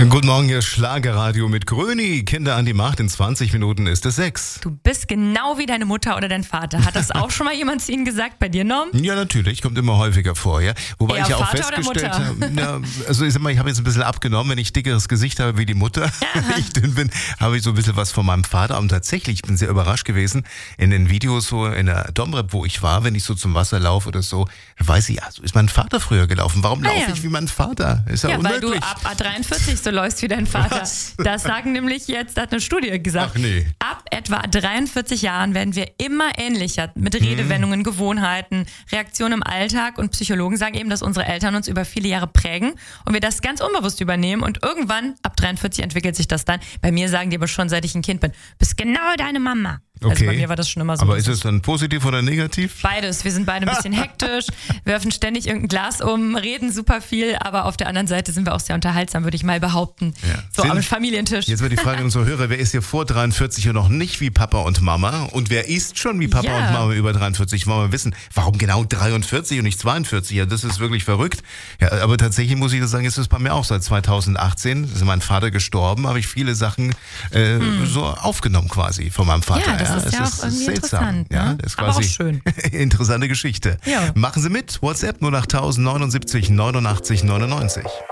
Guten Morgen, hier ist Schlagerradio mit Gröni. Kinder an die Macht, in 20 Minuten ist es 6. Du bist genau wie deine Mutter oder dein Vater. Hat das auch schon mal jemand zu Ihnen gesagt bei dir, Norm? Ja, natürlich, kommt immer häufiger vor, ja. Wobei Eher ich ja auch Vater festgestellt oder habe, ja, also ich sag mal, ich habe jetzt ein bisschen abgenommen, wenn ich dickeres Gesicht habe wie die Mutter, wenn ich dünn bin, habe ich so ein bisschen was von meinem Vater. Und tatsächlich, ich bin sehr überrascht gewesen, in den Videos so in der Domrep, wo ich war, wenn ich so zum Wasser laufe oder so, weiß ich, ja, so ist mein Vater früher gelaufen. Warum laufe ich wie mein Vater? Ist ja unmöglich. Weil du ab 43 so läufst wie dein Vater. Was? Das sagen nämlich jetzt, hat eine Studie gesagt. Ach nee. Ab etwa 43 Jahren werden wir immer ähnlicher mit Redewendungen, Gewohnheiten, Reaktionen im Alltag, und Psychologen sagen eben, dass unsere Eltern uns über viele Jahre prägen und wir das ganz unbewusst übernehmen, und irgendwann, ab 43, entwickelt sich das dann. Bei mir sagen die aber schon, seit ich ein Kind bin, bist genau deine Mama. Okay. Also bei mir war das schon immer so. Aber ist es dann positiv oder negativ? Beides. Wir sind beide ein bisschen hektisch, werfen ständig irgendein Glas um, reden super viel, aber auf der anderen Seite sind wir auch sehr unterhaltsam, würde ich mal behaupten. Ja. So am Familientisch. Jetzt wird die Frage an unsere Hörer, wer ist hier vor 43 und noch nicht wie Papa und Mama? Und wer ist schon wie Papa und Mama über 43? Wollen wir wissen, warum genau 43 und nicht 42? Ja, das ist wirklich verrückt. Ja, aber tatsächlich muss ich sagen, ist es bei mir auch. Seit 2018 ist mein Vater gestorben, habe ich viele Sachen so aufgenommen quasi von meinem Vater. Ja, das ist ja auch irgendwie interessant. Ne? Ja, das ist aber auch quasi schön. interessante Geschichte. Ja. Machen Sie mit. WhatsApp 08000 79 89 99.